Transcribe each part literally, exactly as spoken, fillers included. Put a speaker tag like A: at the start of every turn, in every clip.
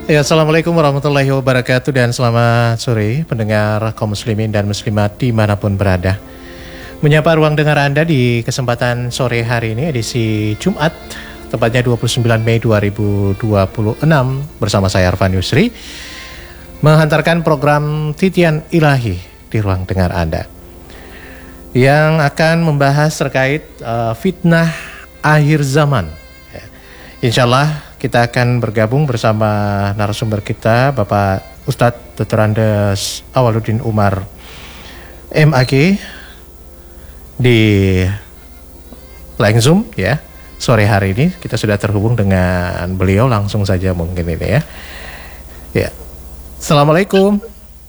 A: Ya, Assalamualaikum warahmatullahi wabarakatuh dan selamat sore pendengar kaum muslimin dan muslimat dimanapun berada. Menyapa ruang dengar Anda di kesempatan sore hari ini edisi Jumat, tepatnya dua puluh sembilan Mei dua ribu dua puluh enam bersama saya Arfan Yusri menghantarkan program Titian Ilahi di ruang dengar Anda yang akan membahas terkait uh, fitnah akhir zaman. Ya. Insya Allah kita akan bergabung bersama narasumber kita, Bapak Ustadz Doktor Andes Awaludin Umar M A G di line Zoom ya. Sore hari ini kita sudah terhubung dengan beliau langsung saja mungkin ini ya. Ya. Assalamualaikum.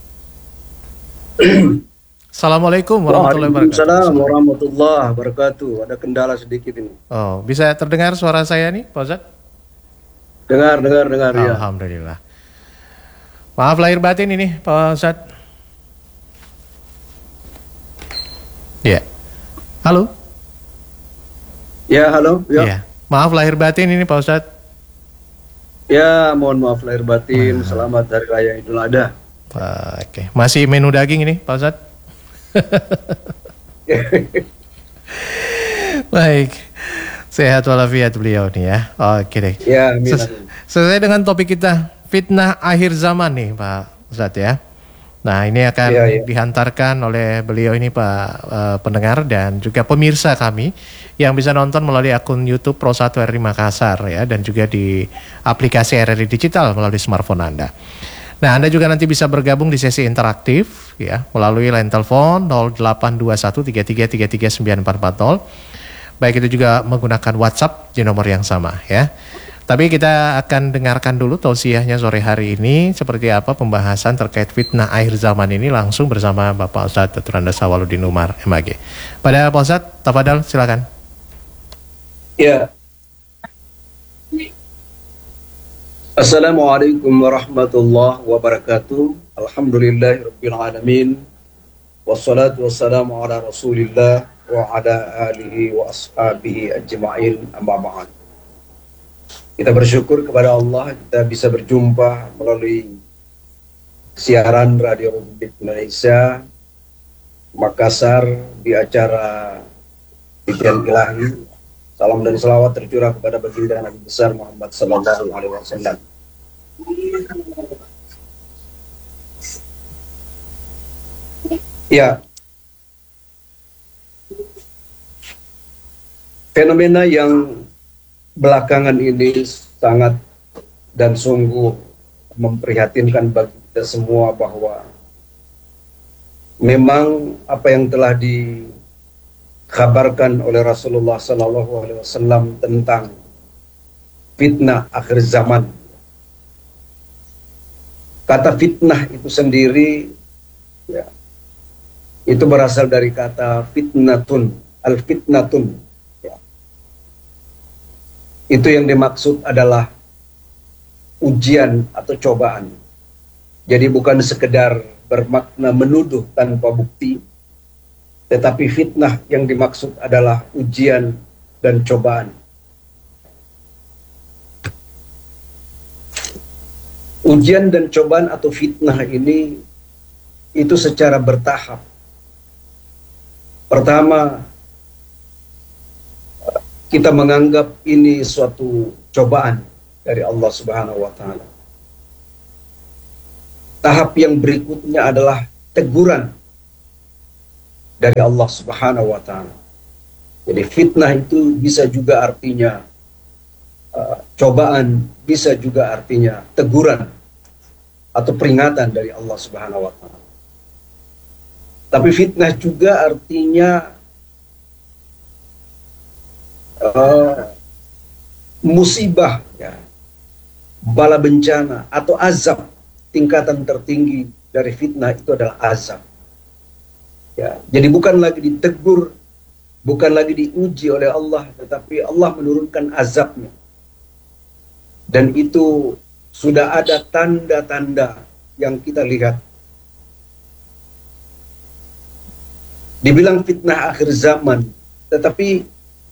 A: Assalamualaikum warahmatullahi wabarakatuh.
B: Waalaikumsalam warahmatullahi wabarakatuh. Ada kendala sedikit ini.
A: Oh, bisa terdengar suara saya nih, Pak Ustadz?
B: Dengar, dengar, dengar ya.
A: Alhamdulillah. Maaf lahir batin ini, Pak Ustadz. Ya. Halo?
B: Ya, halo. Ya.
A: Ya. Maaf lahir batin ini, Pak Ustadz.
B: Ya, mohon maaf lahir batin. Nah. Selamat Hari Raya Idul Adha.
A: Oke. Masih menu daging ini, Pak Ustadz? Baik. Sehat walafiat beliau nih ya. Oke deh.
B: Ya, amin,
A: Ses
B: amin.
A: Sesuai dengan topik kita, fitnah akhir zaman nih Pak Ustadz ya. Nah ini akan ya, ya. dihantarkan oleh beliau ini Pak uh, pendengar dan juga pemirsa kami yang bisa nonton melalui akun YouTube Pro satu R R I Makassar ya, dan juga di aplikasi R R I Digital melalui smartphone Anda. Nah, Anda juga nanti bisa bergabung di sesi interaktif ya melalui line telepon nol delapan dua satu tiga tiga tiga tiga sembilan empat empat nol. Baik itu juga menggunakan WhatsApp di nomor yang sama ya. Tapi kita akan dengarkan dulu tausiahnya sore hari ini seperti apa pembahasan terkait fitnah akhir zaman ini langsung bersama Bapak Ustadz Doktor Andes Awaludin Umar M A G. Pada Pak Ustadz, tafadhal silakan.
B: Ya. Assalamualaikum warahmatullahi wabarakatuh. Alhamdulillahirabbil alamin. Wassalatu wassalamu ala Rasulillah wa ala alihi wa ashabihi ajma'in, amma ba'd. Kita bersyukur kepada Allah kita bisa berjumpa melalui siaran Radio Republik Indonesia Makassar di acara Titian Ilahi. Salam dan salawat tercurah kepada baginda Nabi besar Muhammad sallallahu alaihi wasallam. Ya. Fenomena yang belakangan ini sangat dan sungguh memprihatinkan bagi kita semua bahwa memang apa yang telah dikabarkan oleh Rasulullah Sallallahu Alaihi Wasallam tentang fitnah akhir zaman. Kata fitnah itu sendiri ya, itu berasal dari kata fitnatun, al-fitnatun. Ya. Itu yang dimaksud adalah ujian atau cobaan. Jadi bukan sekedar bermakna menuduh tanpa bukti, tetapi fitnah yang dimaksud adalah ujian dan cobaan. Ujian dan cobaan atau fitnah ini itu secara bertahap. Pertama, kita menganggap ini suatu cobaan dari Allah Subhanahu wa taala. Tahap yang berikutnya adalah teguran dari Allah Subhanahu wa taala. Jadi fitnah itu bisa juga artinya uh, cobaan, bisa juga artinya teguran atau peringatan dari Allah Subhanahu wa taala. Tapi fitnah juga artinya uh, musibah, ya, bala bencana atau azab. Tingkatan tertinggi dari fitnah itu adalah azab. Ya, jadi bukan lagi ditegur, bukan lagi diuji oleh Allah, tetapi Allah menurunkan azabnya. Dan itu sudah ada tanda-tanda yang kita lihat. Dibilang fitnah akhir zaman, tetapi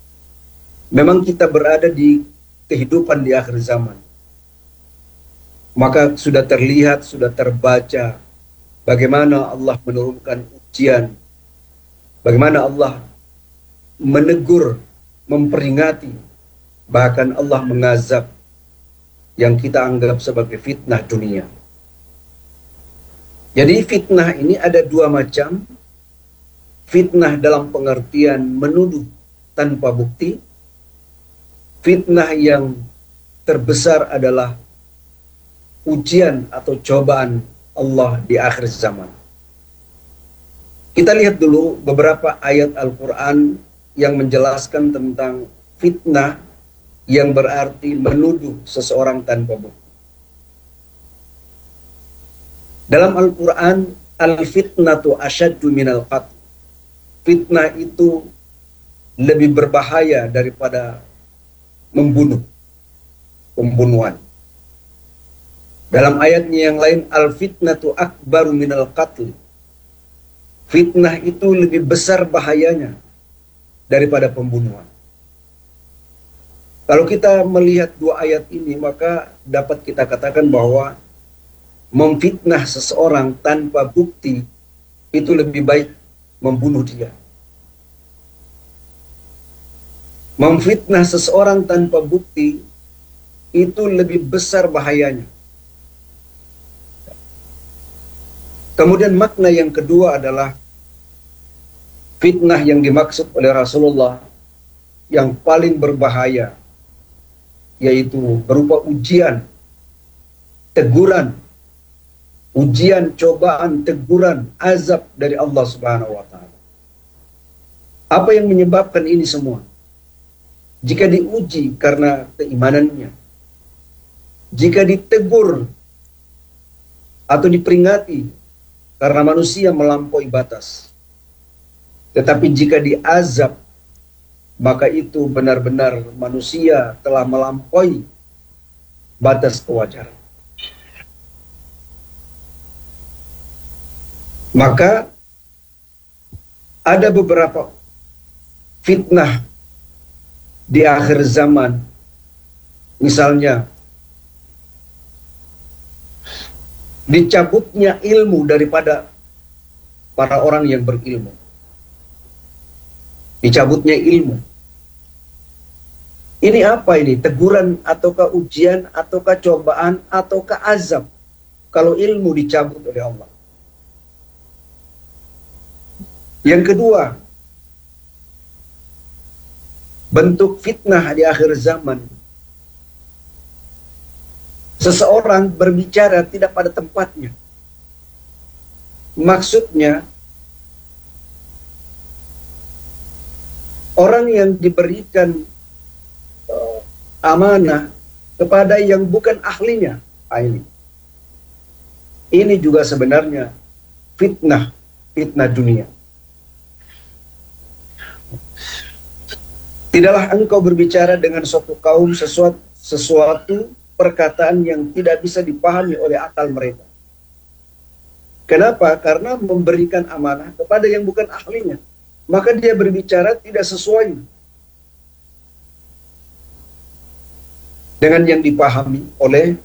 B: memang kita berada di kehidupan di akhir zaman. maka sudah terlihat, sudah terbaca bagaimana Allah menurunkan ujian, bagaimana Allah menegur, memperingati, bahkan Allah mengazab yang kita anggap sebagai fitnah dunia. Jadi fitnah ini ada dua macam. Fitnah dalam pengertian menuduh tanpa bukti. Fitnah yang terbesar adalah ujian atau cobaan Allah di akhir zaman. Kita lihat dulu beberapa ayat Al-Quran yang menjelaskan tentang fitnah yang berarti menuduh seseorang tanpa bukti. Dalam Al-Quran, al-fitnatu asyaddu minal qatl. Fitnah itu lebih berbahaya daripada membunuh, pembunuhan. Dalam ayatnya yang lain, al-fitnatu akbaru minal qatl. Fitnah itu lebih besar bahayanya daripada pembunuhan. Kalau kita melihat dua ayat ini, maka dapat kita katakan bahwa memfitnah seseorang tanpa bukti itu lebih baik membunuh dia. Memfitnah seseorang tanpa bukti itu lebih besar bahayanya. Kemudian makna yang kedua adalah fitnah yang dimaksud oleh Rasulullah yang paling berbahaya, yaitu berupa ujian, teguran, ujian, cobaan, teguran, azab dari Allah Subhanahu wa taala. Apa yang menyebabkan ini semua? Jika diuji karena keimanannya, jika ditegur atau diperingati karena manusia melampaui batas, tetapi jika diazab, maka itu benar-benar manusia telah melampaui batas kewajaran. Maka ada beberapa fitnah di akhir zaman. Misalnya dicabutnya ilmu daripada para orang yang berilmu. Dicabutnya ilmu. Ini apa ini? Teguran ataukah ujian ataukah cobaan ataukah azab kalau ilmu dicabut oleh Allah? Yang kedua, bentuk fitnah di akhir zaman. Seseorang berbicara tidak pada tempatnya. Maksudnya, orang yang diberikan uh, amanah kepada yang bukan ahlinya. Ah, ini. ini juga sebenarnya fitnah, fitnah dunia. Tidaklah engkau berbicara dengan suatu kaum sesuatu, sesuatu perkataan yang tidak bisa dipahami oleh akal mereka. Kenapa? Karena memberikan amanah kepada yang bukan ahlinya. Maka dia berbicara tidak sesuai dengan yang dipahami oleh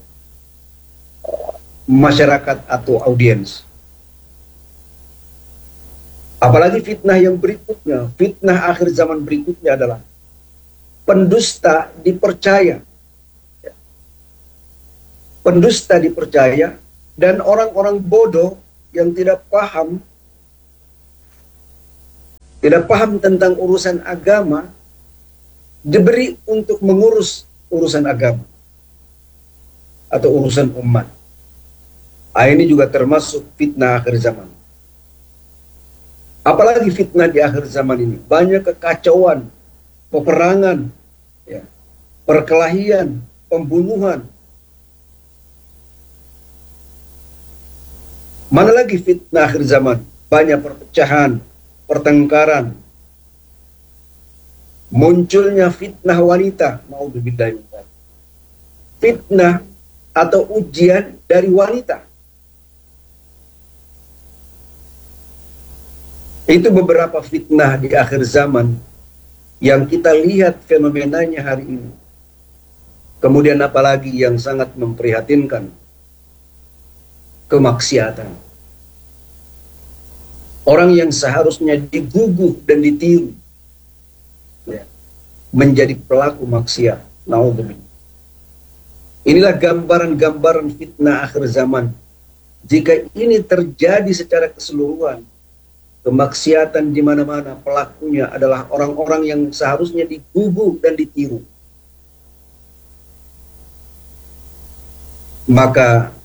B: masyarakat atau audiens. Apalagi fitnah yang berikutnya, fitnah akhir zaman berikutnya adalah pendusta dipercaya. Pendusta dipercaya dan orang-orang bodoh yang tidak paham tidak paham tentang urusan agama diberi untuk mengurus urusan agama atau urusan umat. Ah, ini juga termasuk fitnah akhir zaman. Apalagi fitnah di akhir zaman ini, banyak kekacauan, peperangan, ya, perkelahian, pembunuhan. Mana lagi fitnah akhir zaman? Banyak perpecahan, pertengkaran. Munculnya fitnah wanita. Naudzubillah. Fitnah atau ujian dari wanita. Itu beberapa fitnah di akhir zaman yang kita lihat fenomenanya hari ini. Kemudian apalagi yang sangat memprihatinkan, kemaksiatan. Orang yang seharusnya digugu dan ditiru, ya, menjadi pelaku maksiat. Naudzubillah. Inilah gambaran-gambaran fitnah akhir zaman. Jika ini terjadi secara keseluruhan, kemaksiatan di mana-mana, pelakunya adalah orang-orang yang seharusnya digugu dan ditiru. Maka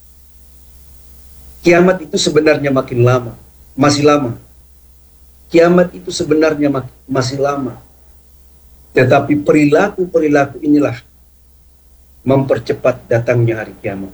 B: kiamat itu sebenarnya makin lama, masih lama. Kiamat itu sebenarnya masih lama. Tetapi perilaku-perilaku inilah mempercepat datangnya hari kiamat.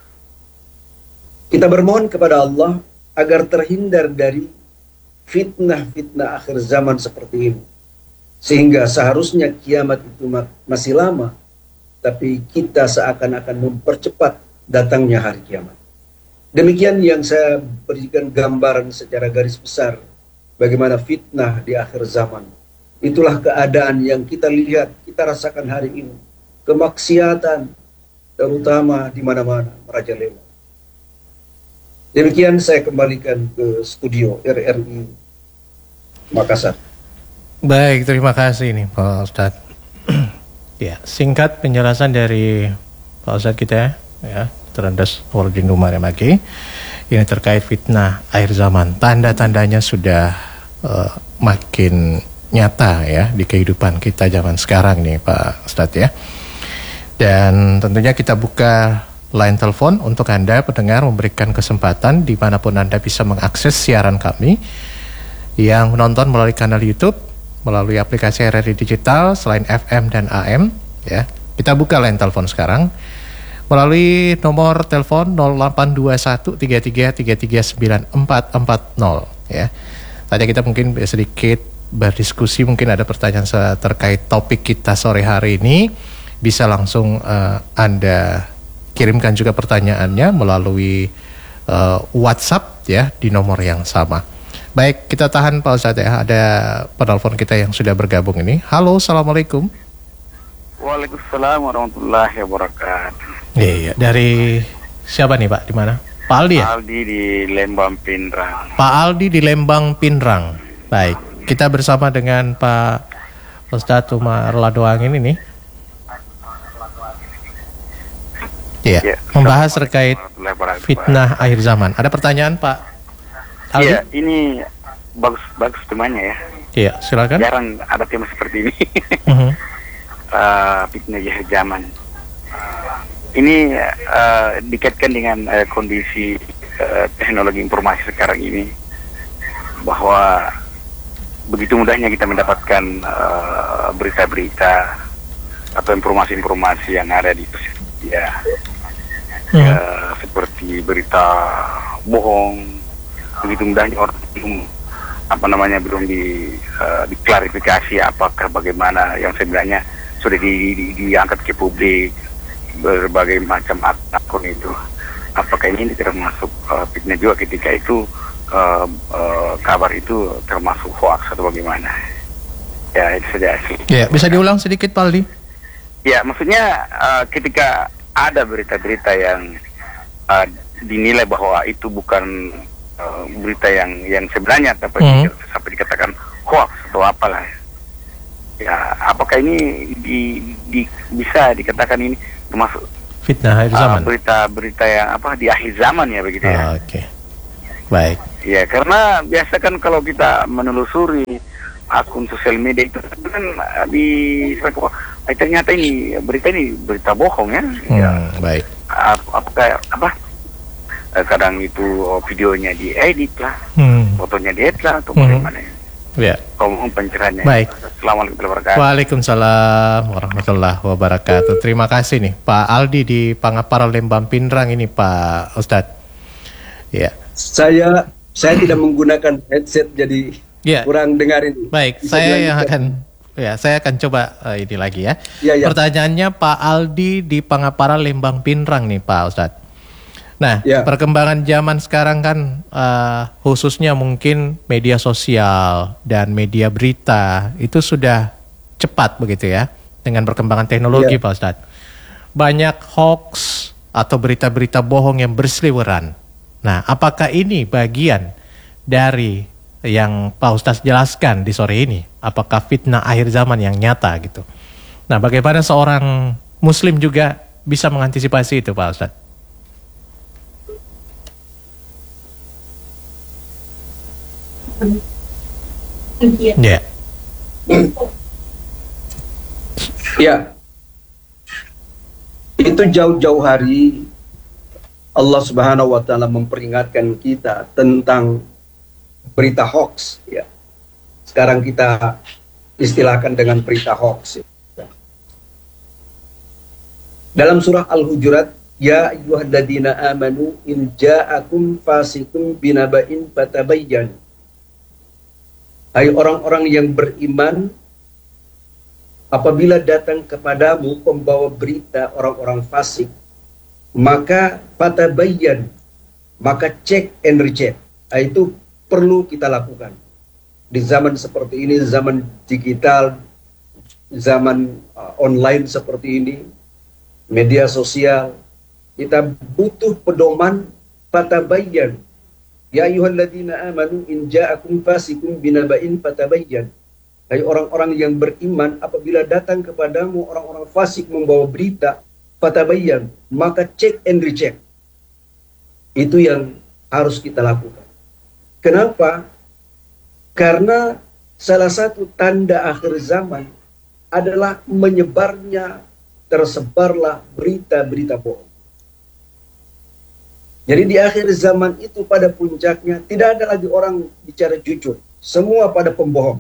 B: Kita bermohon kepada Allah agar terhindar dari fitnah-fitnah akhir zaman seperti ini. Sehingga seharusnya kiamat itu masih lama, tapi kita seakan-akan mempercepat datangnya hari kiamat. Demikian yang saya berikan gambaran secara garis besar bagaimana fitnah di akhir zaman. Itulah keadaan yang kita lihat, kita rasakan hari ini. Kemaksiatan, terutama di mana-mana, merajalela. Demikian saya kembalikan ke studio R R I Makassar.
A: Baik, terima kasih nih Pak Ustadz. Ya, singkat penjelasan dari Pak Ustadz kita ya, Terandas Wardin Umar Maki. Ini terkait fitnah akhir zaman. Tanda-tandanya sudah uh, makin nyata ya di kehidupan kita zaman sekarang nih Pak Ustadz ya. Dan tentunya kita buka line telepon untuk Anda pendengar, memberikan kesempatan dimanapun Anda bisa mengakses siaran kami yang menonton melalui kanal YouTube, melalui aplikasi R R I Digital selain F M dan A M ya. Kita buka line telepon sekarang melalui nomor telepon nol delapan dua satu tiga tiga tiga tiga sembilan empat empat nol ya. Tadi kita mungkin sedikit berdiskusi, mungkin ada pertanyaan terkait topik kita sore hari ini, bisa langsung uh, Anda kirimkan juga pertanyaannya melalui uh, WhatsApp ya di nomor yang sama. Baik, kita tahan Pak Ustadz ya. Ada penelpon kita yang sudah bergabung ini. Halo, assalamualaikum.
C: Waalaikumsalam warahmatullahi wabarakatuh.
A: Iya, iya. Dari siapa nih Pak? Di mana? Pak Aldi ya?
C: Aldi di Lembang Pindrang.
A: Pak Aldi di Lembang Pindrang. Baik, kita bersama dengan Pak Ustadz Umar Ladoang ini nih. Iya, ya, membahas terkait fitnah akhir zaman. Ada pertanyaan Pak Aldi?
C: Iya, ini bagus-bagus temanya ya.
A: Iya, silakan.
C: Jarang ada tema seperti ini.
A: uh-huh.
C: uh, fitnah akhir zaman. Ini uh, dikaitkan dengan uh, kondisi uh, teknologi informasi sekarang ini, bahwa begitu mudahnya kita mendapatkan uh, berita-berita atau informasi-informasi yang ada di ya, hmm. uh, seperti berita bohong, begitu mudahnya orang belum apa namanya belum di uh, diklarifikasi apakah bagaimana yang sebenarnya sudah di, di, diangkat ke publik berbagai macam akun itu, apakah ini termasuk uh, fitnah juga ketika itu uh, uh, kabar itu termasuk hoax atau bagaimana? Ya itu saja.
A: Ya, bisa diulang sedikit Pak Aldi?
C: Ya, maksudnya uh, ketika ada berita-berita yang uh, dinilai bahwa itu bukan uh, berita yang yang sebenarnya, tapi hmm. sampai dikatakan hoax atau apalah. Ya, apakah ini di, di, bisa dikatakan ini termasuk
A: fitnah akhir zaman?
C: Uh, berita-berita yang apa di akhir zaman ya begitu ya?
A: Oh, oke, okay. Baik.
C: Ya, karena biasa kan kalau kita menelusuri akun sosial media itu kan di eh, ternyata ini berita ini berita bohong ya.
A: Hmm,
C: ya.
A: Baik.
C: Apakah apa? Eh, kadang itu oh, videonya diedit lah, hmm. fotonya diedit lah atau bagaimana ya?
A: Ya.
C: Mohon pencerahannya.
A: Baik.
C: Assalamualaikum warahmatullahi wabarakatuh.
A: Waalaikumsalam warahmatullahi wabarakatuh. Terima kasih nih Pak Aldi di Pangapara Lembang Pindrang ini Pak Ustadz. Ya.
B: Saya saya tidak menggunakan headset jadi ya. Kurang dengar ini.
A: Baik, bisa saya yang akan ya saya akan coba uh, ini lagi ya. Ya, ya. Pertanyaannya Pak Aldi di Pangapara Lembang Pindrang nih Pak Ustadz. Nah, ya. Perkembangan zaman sekarang kan uh, khususnya mungkin media sosial dan media berita itu sudah cepat begitu ya dengan perkembangan teknologi ya. Pak Ustadz. Banyak hoax atau berita-berita bohong yang berseliweran Nah, apakah ini bagian dari yang Pak Ustadz jelaskan di sore ini? Apakah fitnah akhir zaman yang nyata gitu? Nah, bagaimana seorang Muslim juga bisa mengantisipasi itu, Pak Ustadz? Ya.
B: Ya, itu jauh-jauh hari Allah Subhanahu wa Ta'ala memperingatkan kita tentang berita hoax. Ya, sekarang kita istilahkan dengan berita hoax. Ya. Dalam surah Al-Hujurat, ya ayyuhalladzina amanu in ja'akum fasikum binaba'in fatabayyan. Hai orang-orang yang beriman, apabila datang kepadamu pembawa berita orang-orang fasik, maka fatabayyan, maka cek and recheck. Nah, itu perlu kita lakukan. Di zaman seperti ini, zaman digital, zaman uh, online seperti ini, media sosial, kita butuh pedoman fatabayyan. Ya ayyuhalladzina amanu in ja'akum fasikum binaba'in fatabayyan. Hai orang-orang yang beriman, apabila datang kepadamu orang-orang fasik membawa berita, fatabayyan, maka cek and recheck. Itu yang harus kita lakukan. Kenapa? Karena salah satu tanda akhir zaman adalah menyebarnya, tersebarlah berita-berita bohong. Jadi di akhir zaman itu pada puncaknya tidak ada lagi orang bicara jujur. Semua pada pembohong.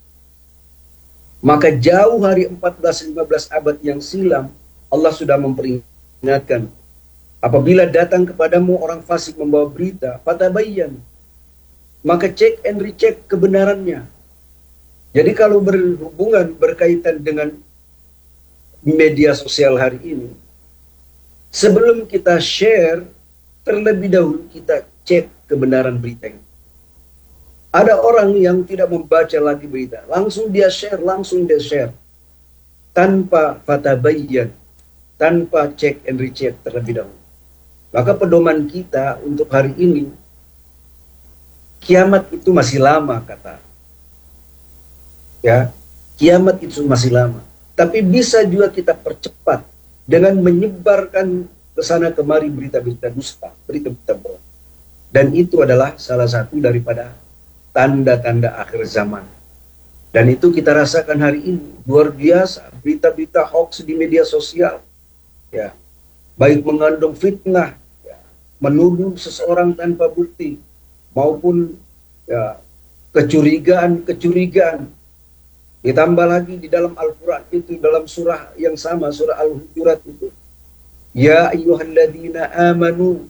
B: Maka jauh hari empat belas lima belas abad yang silam, Allah sudah memperingatkan. Apabila datang kepadamu orang fasik membawa berita, fatabayyan, maka cek and recheck kebenarannya. Jadi kalau berhubungan, berkaitan dengan media sosial hari ini, sebelum kita share, terlebih dahulu kita cek kebenaran berita ini. Ada orang yang tidak membaca lagi berita, langsung dia share, langsung dia share. Tanpa fatabayyan, tanpa cek and recheck terlebih dahulu. Maka pedoman kita untuk hari ini, kiamat itu masih lama kata. Ya, kiamat itu masih lama. Tapi bisa juga kita percepat dengan menyebarkan kesana kemari berita-berita dusta, berita-berita bohong. Dan itu adalah salah satu daripada tanda-tanda akhir zaman. Dan itu kita rasakan hari ini, luar biasa, berita-berita hoax di media sosial. Ya, baik mengandung fitnah, ya, menuduh seseorang tanpa bukti, maupun ya, kecurigaan-kecurigaan. Ditambah lagi di dalam Al-Quran itu, dalam surah yang sama, surah Al-Hujurat itu, ya ayyuhalladzina amanu,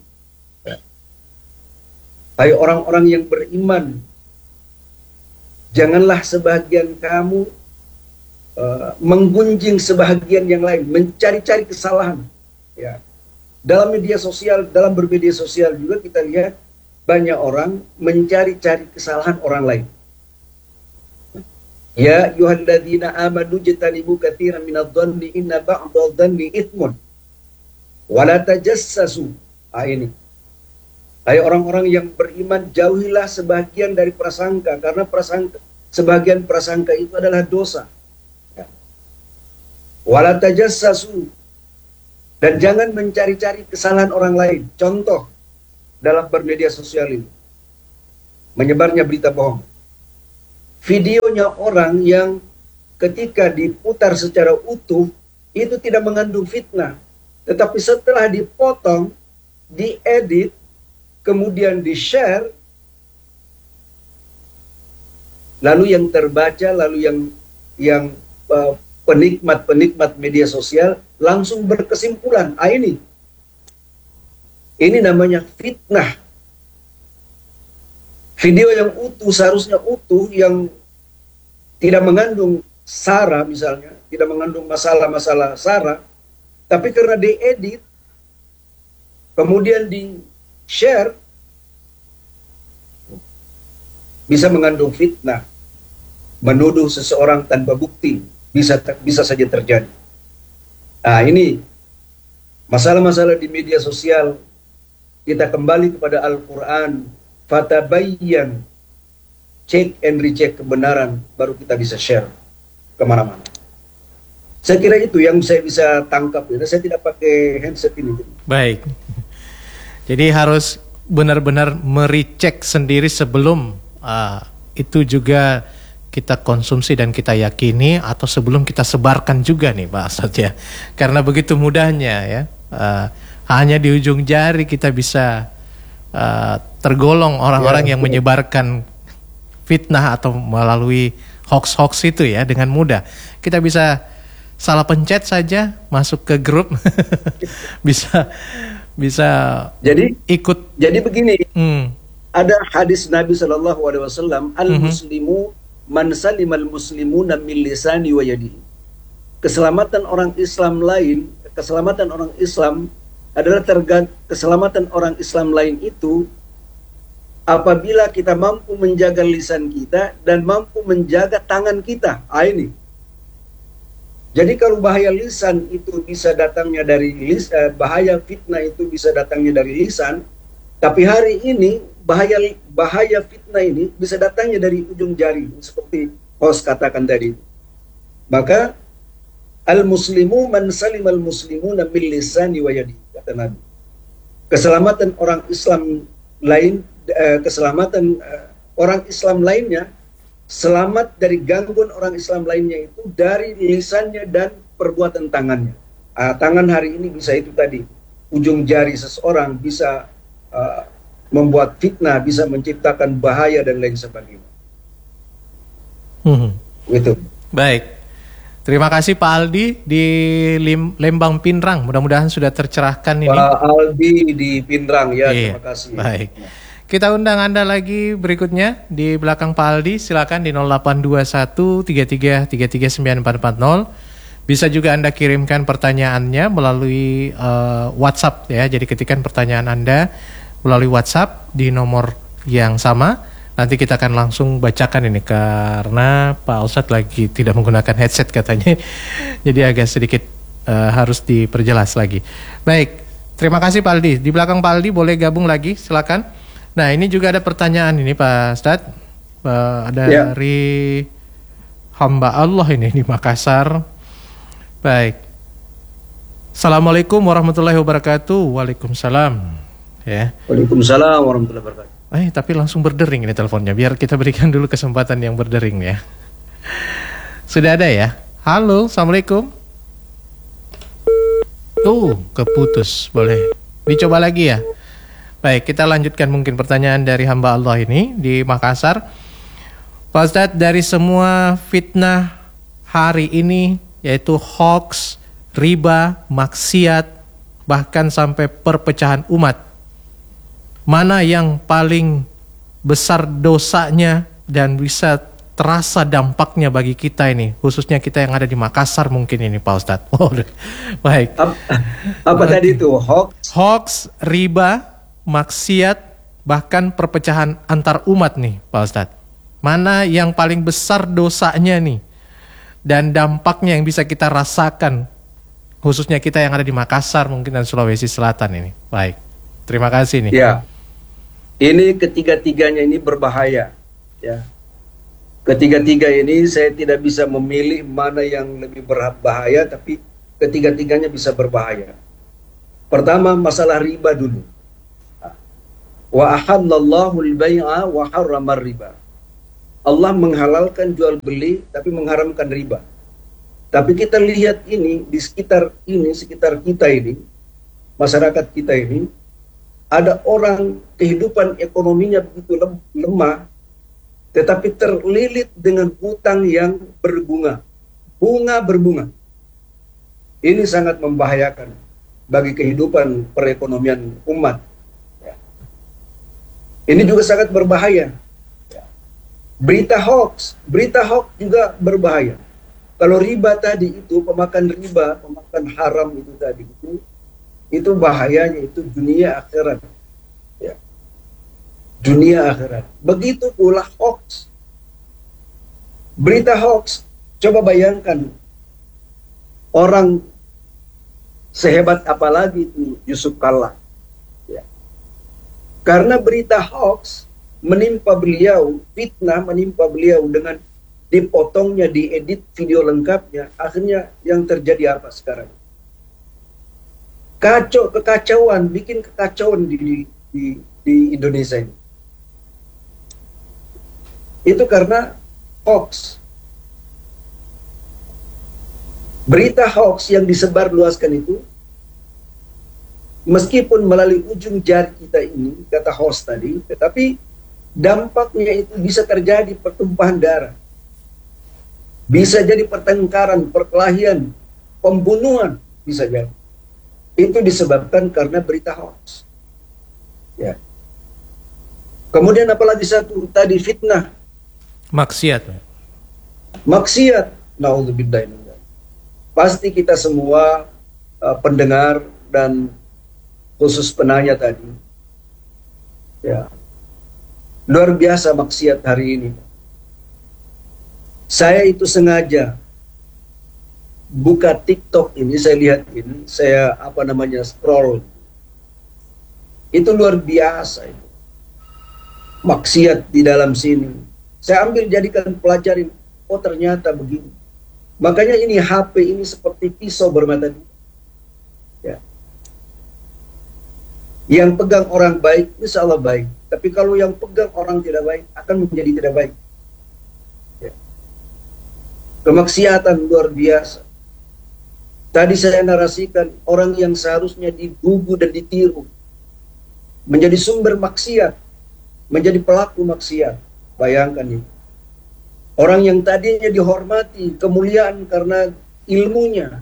B: hai orang-orang yang beriman, janganlah sebahagian kamu uh, menggunjing sebahagian yang lain, mencari-cari kesalahan. Ya. Dalam media sosial, dalam bermedia sosial juga kita lihat banyak orang mencari-cari kesalahan orang lain. Ya ayyuhalladzina amanu jtanibu katsiran minadh-dhanni inna ba'dadh-dhanni itsmun. Wala tajassasu. Ah, ini. Hai orang-orang yang beriman, jauhilah sebagian dari prasangka, karena prasangka, sebagian prasangka itu adalah dosa. Ya. Wala tajassasu. Dan jangan mencari-cari kesalahan orang lain. Contoh dalam bermedia sosial ini, menyebarnya berita bohong. Videonya orang yang ketika diputar secara utuh itu tidak mengandung fitnah. Tetapi setelah dipotong, diedit, kemudian di-share, lalu yang terbaca, lalu yang yang uh, penikmat-penikmat media sosial langsung berkesimpulan, ah ini, ini namanya fitnah. Video yang utuh, seharusnya utuh, yang tidak mengandung sara misalnya, tidak mengandung masalah-masalah sara, tapi karena diedit, kemudian di-share, bisa mengandung fitnah, menuduh seseorang tanpa bukti, bisa bisa saja terjadi. Nah ini, masalah-masalah di media sosial kita kembali kepada Al-Quran, fatabayyan, cek and recheck kebenaran, baru kita bisa share kemana-mana. Saya kira itu yang saya bisa tangkap. Ya. Saya tidak pakai handset ini.
A: Baik. Jadi harus benar-benar merecek sendiri sebelum uh, itu juga kita konsumsi dan kita yakini, atau sebelum kita sebarkan juga nih Pak Ustadz ya. Karena begitu mudahnya ya. Uh, hanya di ujung jari kita bisa uh, tergolong orang-orang ya, yang menyebarkan fitnah atau melalui hoax-hoax itu ya dengan mudah. Kita bisa salah pencet saja masuk ke grup bisa bisa
B: jadi
A: ikut.
B: Jadi begini,
A: hmm.
B: ada hadis Nabi Shallallahu Alaihi Wasallam, al muslimu man salimal muslimuna min lisani wa yadihi. Keselamatan orang Islam lain, keselamatan orang Islam adalah tergantung, keselamatan orang Islam lain itu apabila kita mampu menjaga lisan kita dan mampu menjaga tangan kita. Ah, ini. Jadi kalau bahaya lisan itu bisa datangnya dari lisan, bahaya fitnah itu bisa datangnya dari lisan, tapi hari ini bahaya bahaya fitnah ini bisa datangnya dari ujung jari, seperti host katakan tadi. Maka al-muslimu man salimal muslimuna min lisani wa yadi, kata Nabi. Keselamatan orang Islam lain, eh, keselamatan eh, orang Islam lainnya, selamat dari gangguan orang Islam lainnya itu dari lisannya dan perbuatan tangannya. Uh, tangan hari ini bisa itu tadi, ujung jari seseorang bisa uh, membuat fitnah, bisa menciptakan bahaya dan lain sebagainya. Hmm. Gitu.
A: Baik. Terima kasih Pak Aldi di Lembang Pinrang. Mudah-mudahan sudah tercerahkan ini.
B: Pak Aldi di Pinrang ya,
A: iya.
B: Terima kasih.
A: Baik. Kita undang Anda lagi berikutnya di belakang Pak Aldi, silakan di nol delapan dua satu tiga tiga tiga tiga sembilan empat empat nol. Bisa juga Anda kirimkan pertanyaannya melalui uh, WhatsApp ya. Jadi ketikkan pertanyaan Anda melalui WhatsApp di nomor yang sama. Nanti kita akan langsung bacakan ini karena Pak Ustadz lagi tidak menggunakan headset katanya. Jadi agak sedikit uh, harus diperjelas lagi. Baik, terima kasih Pak Aldi. Di belakang Pak Aldi boleh gabung lagi, silakan. Nah ini juga ada pertanyaan ini Pak Ustadz, uh, ada ya. Dari hamba Allah ini di Makassar. Baik. Assalamualaikum warahmatullahi wabarakatuh. Waalaikumsalam. Ya.
B: Waalaikumsalam warahmatullahi wabarakatuh.
A: Eh tapi langsung berdering ini teleponnya. Biar kita berikan dulu kesempatan yang berdering ya. Sudah ada ya. Halo, assalamualaikum. Tuh keputus, boleh dicoba lagi ya. Baik, kita lanjutkan mungkin pertanyaan dari hamba Allah ini di Makassar. Pak Ustadz, dari semua fitnah hari ini, yaitu hoax, riba, maksiat, bahkan sampai perpecahan umat, mana yang paling besar dosanya dan bisa terasa dampaknya bagi kita ini, khususnya kita yang ada di Makassar mungkin ini Pak Ustadz. Oh, baik.
B: Apa, apa tadi itu? Hoax?
A: Hoax, riba, maksiat, bahkan perpecahan antar umat nih Pak Ustadz. Mana yang paling besar dosanya nih dan dampaknya yang bisa kita rasakan, khususnya kita yang ada di Makassar mungkin dan Sulawesi Selatan ini. Baik, terima kasih nih.
B: Ya, ini ketiga-tiganya ini berbahaya. Ya, ketiga-tiga ini saya tidak bisa memilih mana yang lebih berbahaya, tapi ketiga-tiganya bisa berbahaya. Pertama masalah riba dulu. Wa ahallallahu al-bai'a wa harramar riba. Allah menghalalkan jual beli tapi mengharamkan riba. Tapi kita lihat ini di sekitar ini, sekitar kita ini, masyarakat kita ini, ada orang kehidupan ekonominya begitu lemah, tetapi terlilit dengan hutang yang berbunga. Bunga berbunga. Ini sangat membahayakan bagi kehidupan perekonomian umat. Ini juga sangat berbahaya. Berita hoax, berita hoax juga berbahaya. Kalau riba tadi itu, pemakan riba, pemakan haram itu tadi itu, itu bahayanya itu dunia akhirat. Ya. Dunia akhirat. Begitu pula hoax. Berita hoax, coba bayangkan orang sehebat apalagi itu Yusuf Kalla. Ya. Karena berita hoax menimpa beliau, fitnah menimpa beliau dengan dipotongnya, diedit video lengkapnya, akhirnya yang terjadi apa sekarang? Kacau, kekacauan, bikin kekacauan di, di, di Indonesia ini. Itu karena hoax. Berita hoax yang disebarluaskan itu, meskipun melalui ujung jari kita ini, kata host tadi, tetapi dampaknya itu bisa terjadi pertumpahan darah. Bisa jadi pertengkaran, perkelahian, pembunuhan, bisa jadi. Itu disebabkan karena berita hoax. Ya. Kemudian apalagi satu tadi, fitnah.
A: Maksiat.
B: Maksiat. Na'udzubillah. Pasti kita semua uh, pendengar dan khusus penanya tadi, ya, luar biasa maksiat hari ini. Saya itu sengaja buka TikTok ini, saya lihat ini, saya apa namanya scroll, itu luar biasa itu. Maksiat di dalam sini. Saya ambil jadikan pelajaran, oh ternyata begini. Makanya ini H P ini seperti pisau bermata dua. Ya. Yang pegang orang baik, insya Allah baik. Tapi kalau yang pegang orang tidak baik, akan menjadi tidak baik. Ya. Kemaksiatan luar biasa. Tadi saya narasikan, orang yang seharusnya digugu dan ditiru, menjadi sumber maksiat, menjadi pelaku maksiat. Bayangkan ini. Orang yang tadinya dihormati, kemuliaan karena ilmunya,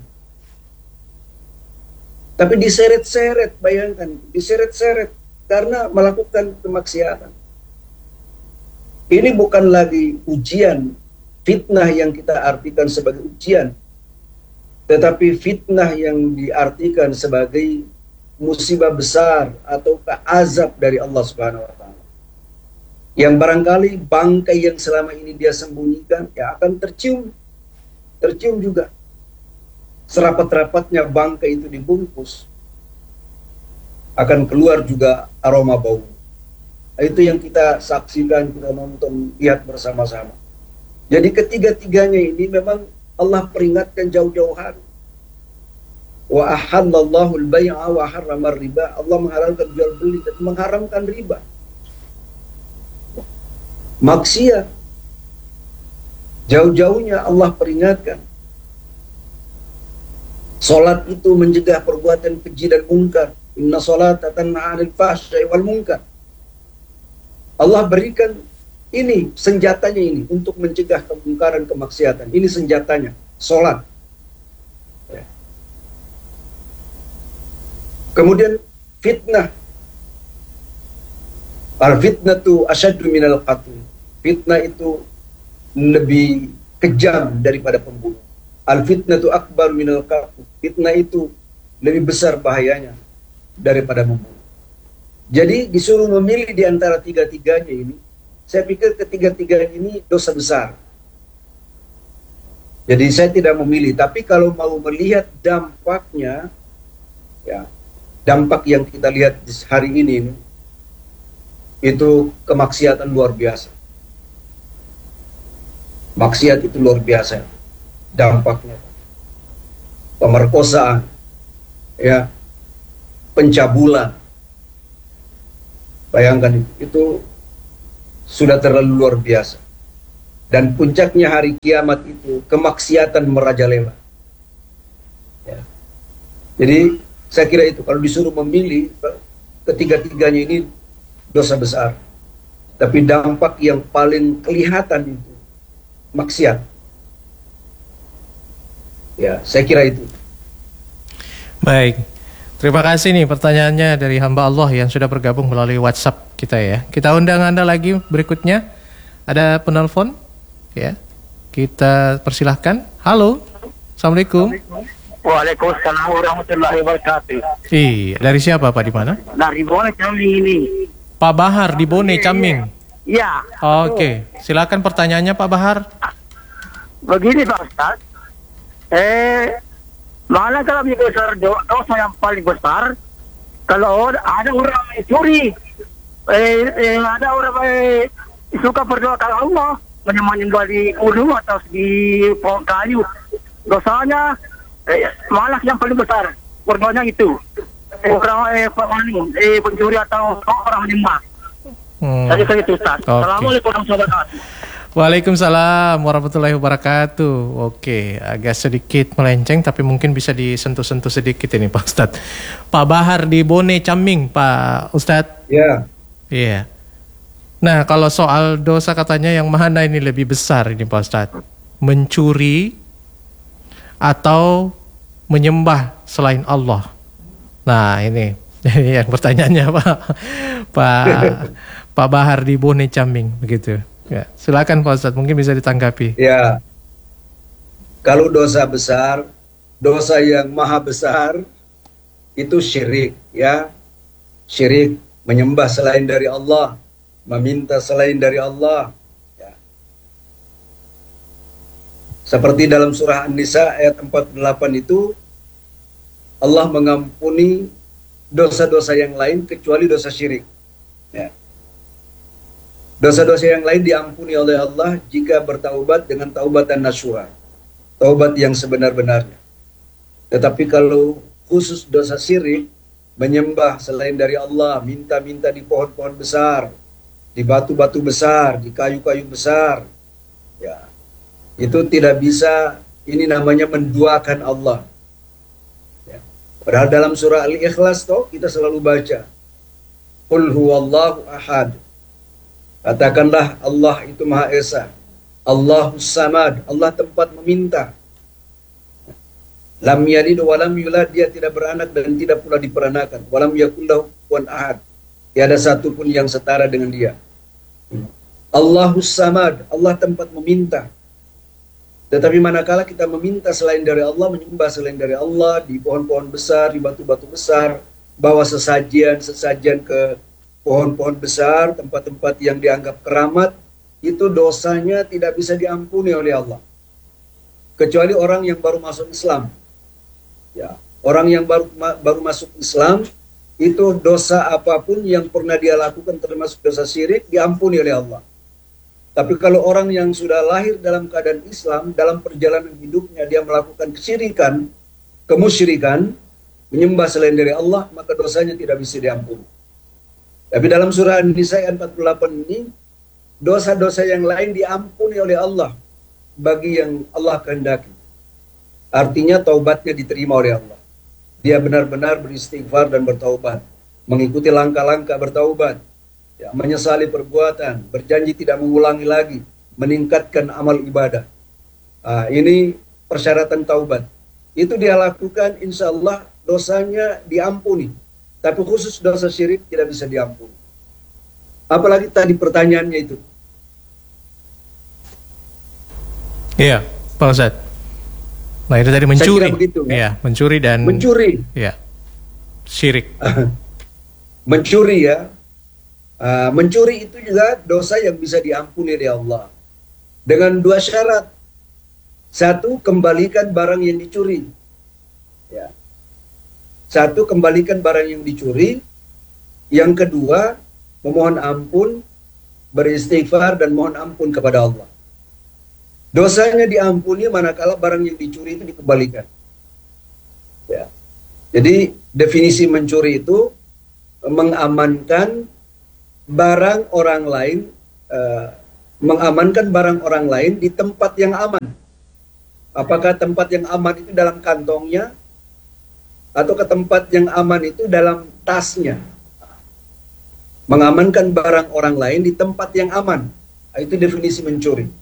B: tapi diseret-seret, bayangkan, diseret-seret karena melakukan kemaksiatan. Ini bukan lagi ujian, fitnah yang kita artikan sebagai ujian, tetapi fitnah yang diartikan sebagai musibah besar atau azab dari Allah Subhanahu wa taala. Yang barangkali bangkai yang selama ini dia sembunyikan, ya akan tercium, tercium juga. Serapat-rapatnya bangkai itu dibungkus, akan keluar juga aroma bau. Itu yang kita saksikan, kita nonton, lihat bersama-sama. Jadi ketiga-tiganya ini memang Allah peringatkan jauh-jauh hari. Wa ahallallahu al-bay'a wa harrama riba. Allah menghalalkan jual beli dan mengharamkan riba. Maksiat, jauh-jauhnya Allah peringatkan. Salat itu mencegah perbuatan keji dan mungkar. Inna salata tanha 'anil fahsya'i wal munkar. Allah berikan ini senjatanya ini untuk mencegah kemungkaran, kemaksiatan. Ini senjatanya, salat. Ya. Kemudian fitnah. Al-fitnatu asyaddu minal qatl. Fitnah itu lebih kejam daripada pembunuh. Al-fitnatu akbar minal qatl. Fitnah itu lebih besar bahayanya daripada membunuh. Jadi disuruh memilih di antara tiga-tiganya ini, saya pikir ketiga-tiganya ini dosa besar. Jadi saya tidak memilih, tapi kalau mau melihat dampaknya, ya, dampak yang kita lihat hari ini, itu kemaksiatan luar biasa. Maksiat itu luar biasa dampaknya. Pemerkosaan, ya, pencabulan. Bayangkan itu, itu sudah terlalu luar biasa. Dan puncaknya hari kiamat itu kemaksiatan merajalela. Ya. Jadi saya kira itu kalau disuruh memilih ketiga-tiganya ini dosa besar. Tapi dampak yang paling kelihatan itu maksiat. Ya, saya kira itu.
A: Baik. Terima kasih nih pertanyaannya dari hamba Allah yang sudah bergabung melalui WhatsApp kita ya. Kita undang Anda lagi berikutnya. Ada penelpon ya. Kita persilahkan. Halo. Assalamualaikum.
D: Waalaikumsalam warahmatullahi wabarakatuh.
A: Iya, dari siapa Pak, di mana?
D: Dari Bone Caming ini.
A: Pak Bahar di Bone Caming.
D: Ya.
A: Oke, silakan pertanyaannya Pak Bahar.
D: Begini Pak Ustaz. Eh, mana kalau besar dosa yang paling besar kalau ada orang mencuri Eh, eh ada orang eh, suka berdoa ke Allah, menyembah di gunung atau di pohon kayu. Dosanya eh, malah yang paling besar. Berdoanya itu. Eh, orang eh, eh, pencuri atau orang menyembah. Hmm. Jadi saya itu Ustaz. Okay. Assalamualaikum warahmatullahi wabarakatuh.
A: Waalaikumsalam warahmatullahi wabarakatuh. Oke, agak sedikit melenceng tapi mungkin bisa disentuh-sentuh sedikit ini Pak Ustadz. Pak Bahar di Bone Caming, Pak Ustadz.
B: Ya. Yeah.
A: Iya. Yeah. Nah, kalau soal dosa katanya yang mana ini lebih besar ini Pak Ustadz? Mencuri atau menyembah selain Allah? Nah, ini yang pertanyaannya Pak Pak Pak Bahar di Bone Caming begitu. Ya, silakan Pak Ustadz, mungkin bisa ditanggapi.
B: Ya. Kalau dosa besar, dosa yang maha besar itu syirik, ya. Syirik, menyembah selain dari Allah, meminta selain dari Allah, ya. Seperti dalam surah An-Nisa ayat empat puluh delapan itu, Allah mengampuni dosa-dosa yang lain kecuali dosa syirik, ya. Dosa-dosa yang lain diampuni oleh Allah jika bertaubat dengan taubatan nasuha, taubat yang sebenar-benarnya. Tetapi kalau khusus dosa syirik, menyembah selain dari Allah, minta-minta di pohon-pohon besar, di batu-batu besar, di kayu-kayu besar, ya, itu tidak bisa. Ini namanya menduakan Allah, ya. Padahal dalam surah Al-Ikhlas toh kita selalu baca Qul huwallahu ahad, katakanlah Allah itu Maha Esa, Allahus Samad, Allah tempat meminta. Lam yalid wa lam yulad, dia tidak beranak dan tidak pula diperanakan. Wa lam yakul lahu kufuwan ahad, tiada satu pun yang setara dengan dia. Allahus Samad, Allah tempat meminta. Tetapi manakala kita meminta selain dari Allah, menyembah selain dari Allah, di pohon-pohon besar, di batu-batu besar, bawa sesajian-sesajian ke pohon-pohon besar, tempat-tempat yang dianggap keramat, itu dosanya tidak bisa diampuni oleh Allah. Kecuali orang yang baru masuk Islam. Ya, orang yang baru baru masuk Islam, itu dosa apapun yang pernah dia lakukan termasuk dosa syirik diampuni oleh Allah. Tapi kalau orang yang sudah lahir dalam keadaan Islam, dalam perjalanan hidupnya dia melakukan kesyirikan, kemusyrikan, menyembah selain dari Allah, maka dosanya tidak bisa diampuni. Tapi dalam surah An-Nisa empat puluh delapan ini, dosa-dosa yang lain diampuni oleh Allah bagi yang Allah kehendaki. Artinya taubatnya diterima oleh Allah. Dia benar-benar beristighfar dan bertaubat, mengikuti langkah-langkah bertaubat, ya, menyesali perbuatan, berjanji tidak mengulangi lagi, meningkatkan amal ibadah. Nah, ini persyaratan taubat. Itu dia lakukan, insya Allah dosanya diampuni. Tapi khusus dosa syirik tidak bisa diampuni. Apalagi tadi pertanyaannya itu.
A: Iya, Pak Ustadz. Nah itu tadi mencuri.
B: Begitu, ya?
A: Iya, mencuri dan
B: mencuri.
A: Iya, syirik.
B: Mencuri ya. Uh, mencuri itu juga dosa yang bisa diampuni oleh Allah. Dengan dua syarat. Satu, kembalikan barang yang dicuri. Ya. Satu, kembalikan barang yang dicuri. Yang kedua, memohon ampun, beristighfar dan mohon ampun kepada Allah. Dosanya diampuni manakala barang yang dicuri itu dikembalikan. Ya. Jadi definisi mencuri itu mengamankan barang orang lain, uh, mengamankan barang orang lain di tempat yang aman. Apakah tempat yang aman itu dalam kantongnya, atau ke tempat yang aman itu dalam tasnya? Mengamankan barang orang lain di tempat yang aman, itu definisi mencuri.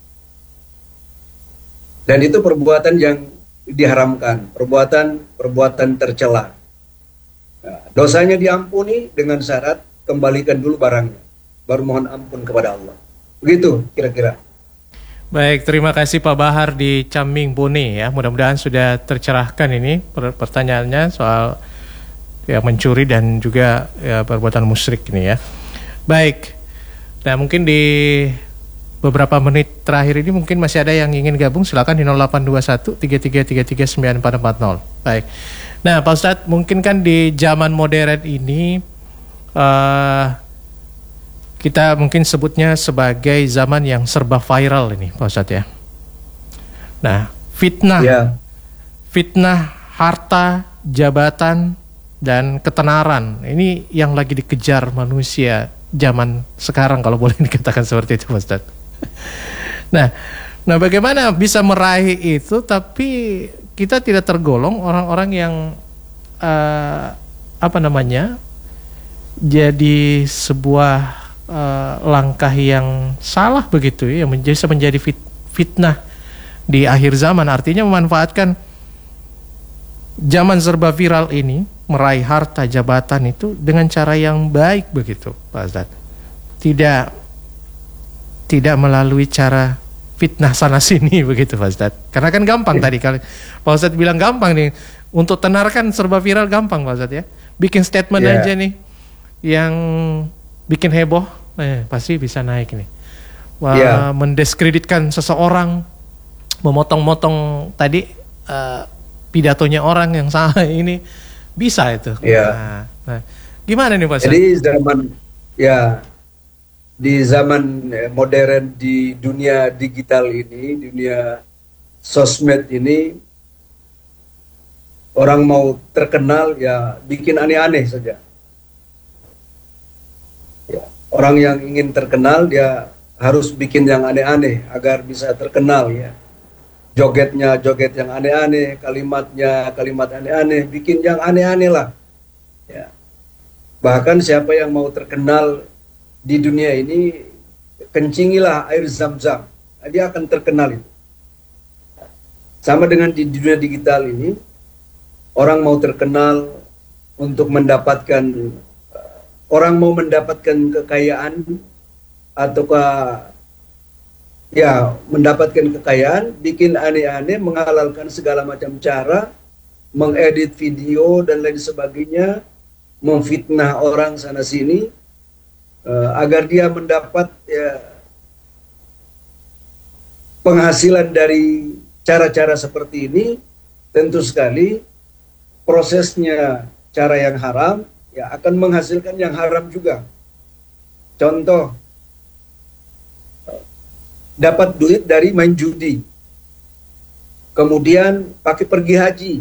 B: Dan itu perbuatan yang diharamkan, perbuatan perbuatan tercela. Nah, dosanya diampuni dengan syarat kembalikan dulu barangnya, baru mohon ampun kepada Allah. Begitu kira-kira.
A: Baik, terima kasih Pak Bahar di Caming Bone ya. Mudah-mudahan sudah tercerahkan ini pertanyaannya soal ya mencuri dan juga ya perbuatan musyrik ini ya. Baik. Nah, mungkin di beberapa menit terakhir ini mungkin masih ada yang ingin gabung, silakan di nol delapan dua satu tiga tiga tiga tiga sembilan empat empat nol. Baik. Nah, Pak Ustadz, mungkin kan di zaman modern ini uh, kita mungkin sebutnya sebagai zaman yang serba viral ini, Pak Ustadz ya. Nah, fitnah,
B: Ya.
A: fitnah harta, jabatan, dan ketenaran. Ini yang lagi dikejar manusia zaman sekarang, kalau boleh dikatakan seperti itu, Pak Ustadz. Nah, nah bagaimana bisa meraih itu tapi kita tidak tergolong orang-orang yang uh, apa namanya jadi sebuah uh, langkah yang salah begitu ya, yang bisa menjadi fit, fitnah di akhir zaman. Artinya memanfaatkan zaman serba viral ini, meraih harta jabatan itu dengan cara yang baik begitu, Pak Ustadz. Tidak tidak melalui cara fitnah sana sini begitu, Pak Ustadz. Karena kan gampang tadi kali Pak Ustadz bilang gampang nih untuk tenar, kan serba viral gampang, Pak Ustadz ya. Bikin statement
B: Yeah.
A: aja nih yang bikin heboh, eh, pasti bisa naik nih. Wah,
B: Yeah.
A: mendiskreditkan seseorang, memotong-motong tadi uh, pidatonya orang yang salah ini bisa itu.
B: Yeah.
A: Nah, nah, gimana nih Pak Ustadz?
B: Jadi zaman ya di zaman eh, modern, di dunia digital ini, dunia sosmed ini, orang mau terkenal ya bikin aneh-aneh saja. Ya, orang yang ingin terkenal dia harus bikin yang aneh-aneh agar bisa terkenal ya. Jogetnya joget yang aneh-aneh, kalimatnya kalimat aneh-aneh, bikin yang aneh-aneh lah. Ya. Bahkan siapa yang mau terkenal di dunia ini, kencingilah air zam-zam, dia akan terkenal itu. Sama dengan di dunia digital ini, orang mau terkenal untuk mendapatkan, orang mau mendapatkan kekayaan ataukah ya mendapatkan kekayaan, bikin aneh-aneh, menghalalkan segala macam cara, mengedit video dan lain sebagainya, memfitnah orang sana sini, uh, agar dia mendapat ya, penghasilan dari cara-cara seperti ini. Tentu sekali prosesnya cara yang haram ya akan menghasilkan yang haram juga. Contoh, dapat duit dari main judi, kemudian pakai pergi haji.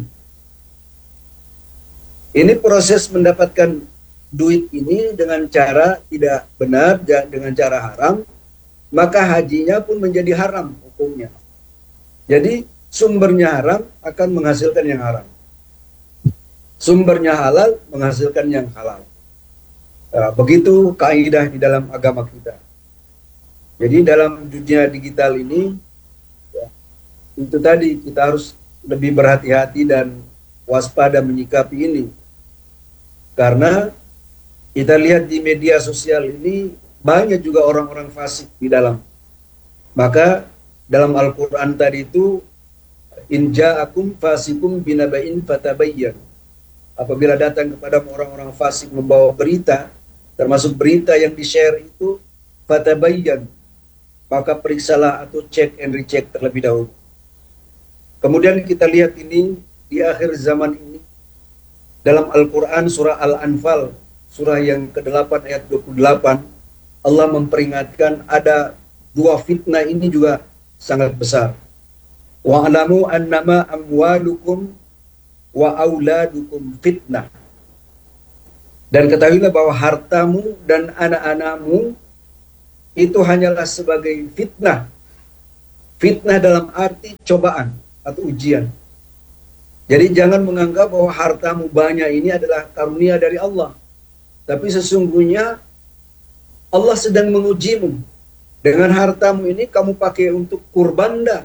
B: Ini proses mendapatkan duit ini dengan cara tidak benar, dengan cara haram, maka hajinya pun menjadi haram hukumnya. Jadi sumbernya haram akan menghasilkan yang haram, sumbernya halal menghasilkan yang halal. Nah, begitu kaidah di dalam agama kita. Jadi dalam dunia digital ini, ya, itu tadi kita harus lebih berhati-hati dan waspada menyikapi ini. Karena kita lihat di media sosial ini banyak juga orang-orang fasik di dalam. Maka dalam Al-Quran tadi itu, in ja'akum fasikum binaba'in fatabayyan. Apabila datang kepada orang-orang fasik membawa berita, termasuk berita yang di-share itu, fatabayyan, maka periksalah atau cek and recheck terlebih dahulu. Kemudian kita lihat ini di akhir zaman ini, dalam Al-Quran surah Al-Anfal, surah yang kedelapan ayat dua puluh delapan, Allah memperingatkan ada dua fitnah ini juga sangat besar. Wa'alamu annama amwalukum wa auladukum fitnah. Dan ketahuilah bahwa hartamu dan anak-anakmu itu hanyalah sebagai fitnah. Fitnah dalam arti cobaan atau ujian. Jadi jangan menganggap bahwa hartamu banyak ini adalah karunia dari Allah. Tapi sesungguhnya Allah sedang mengujimu. Dengan hartamu ini kamu pakai untuk kurban dah.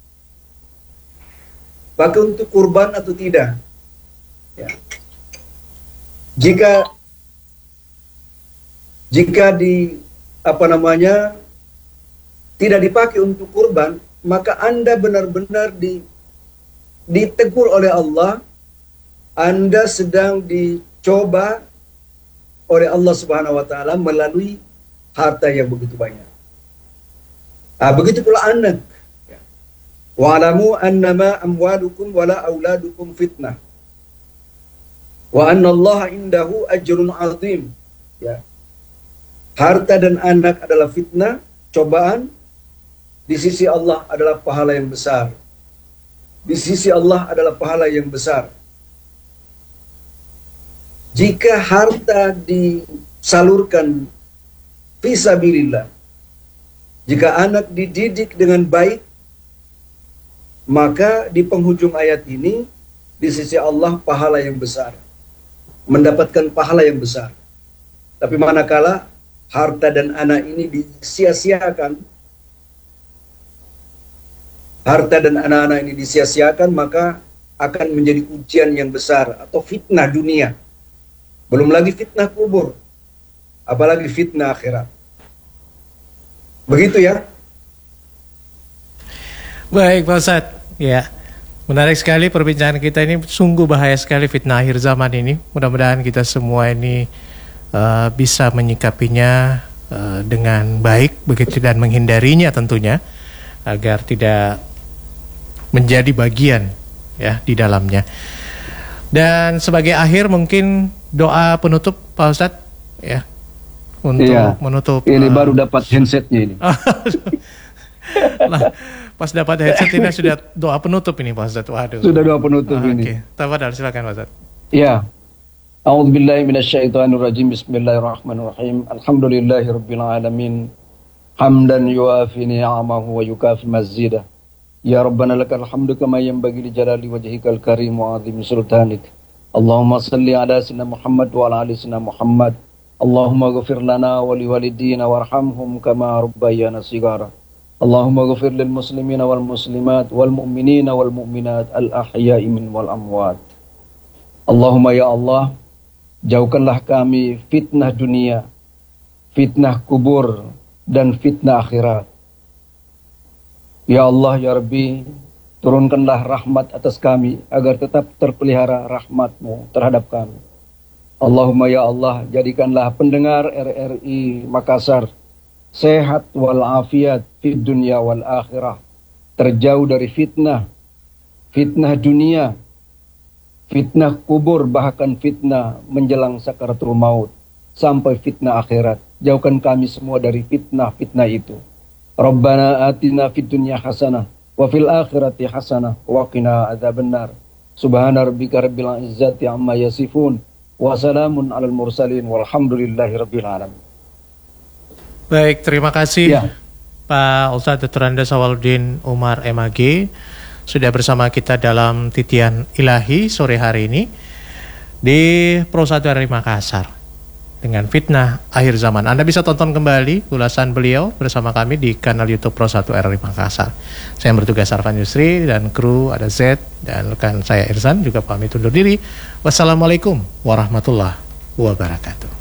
B: Pakai untuk kurban atau tidak. Ya. Jika jika di apa namanya tidak dipakai untuk kurban, maka Anda benar-benar di ditegur oleh Allah, Anda sedang dicoba oleh Allah Subhanahu wa taala melalui harta yang begitu banyak. Ah, begitu pula anak. Wa'alamu annama amwalukum wala auladukum fitnah. Wa anna Allah indahu ajrun azim. Ya. harta dan anak adalah fitnah, cobaan, di sisi Allah adalah pahala yang besar. Di sisi Allah adalah pahala yang besar. Jika harta disalurkan fisabilillah, jika anak dididik dengan baik, maka di penghujung ayat ini di sisi Allah pahala yang besar, mendapatkan pahala yang besar. Tapi manakala harta dan anak ini disia-siakan, harta dan anak-anak ini disia-siakan, maka akan menjadi ujian yang besar atau fitnah dunia. Belum lagi fitnah kubur, apalagi fitnah akhirat. Begitu ya.
A: Baik Pak Ustadz, ya menarik sekali perbincangan kita ini, sungguh bahaya sekali fitnah akhir zaman ini. Mudah-mudahan kita semua ini uh, bisa menyikapinya uh, dengan baik begitu dan menghindarinya tentunya, agar tidak menjadi bagian ya di dalamnya. Dan sebagai akhir mungkin doa penutup Pak Ustadz ya, untuk iya, menutup.
B: Ini uh, baru dapat handsetnya ini.
A: Nah, pas dapat headset ini sudah doa penutup ini Pak Ustadz. Waduh.
B: Sudah doa penutup ah, ini. Oke,
A: okay. Tafadhal silakan Pak Ustadz.
B: Ya. A'udzubillahi minasyaitonirrajim. Bismillahirrahmanirrahim. Alhamdulillahirabbil alamin. Hamdan yuafi ni'amahu wa yukafi mazidah. Ya Rabbana lakal hamdu kama yanbaghi li jalali wajhikal karim wa 'azimi sultanik. Allahumma salli ala sayyidina Muhammad wa ala ali sayyidina Muhammad. Allahumma ghfir lana wa liwalidina warhamhum kama rabbayana shigara. Allahumma ghfir lil muslimina wal muslimat wal mu'minina wal mu'minat al ahya'i min wal amwat. Allahumma ya Allah, jauhkanlah kami fitnah dunia, fitnah kubur dan fitnah akhirat. Ya Allah ya Rabbi, turunkanlah rahmat atas kami agar tetap terpelihara rahmat-Mu terhadap kami. Allahumma ya Allah, jadikanlah pendengar R R I Makassar sehat walafiat fid dunia wal akhirah, terjauh dari fitnah, fitnah dunia, fitnah kubur, bahkan fitnah menjelang sakaratul maut, sampai fitnah akhirat. Jauhkan kami semua dari fitnah-fitnah itu. Rabbana atina fid dunya hasanah wa fil akhirati hasanah wa qina adzabannar. Subhana rabbika rabbil izzati amma yasifun. Wassalamun alal mursalin walhamdulillahi rabbil alamin.
A: Baik, terima kasih
B: ya.
A: Pak Ustadz Doktor Andes Awaludin Umar M A G sudah bersama kita dalam Titian Ilahi sore hari ini di Pro satu R I Makassar dengan fitnah akhir zaman. Anda bisa tonton kembali ulasan beliau bersama kami di kanal YouTube Pro satu R I Makassar. Saya yang bertugas Arfan Yusri dan kru ada Z dan rekan saya Irsan juga pamit undur diri. Wassalamualaikum warahmatullahi wabarakatuh.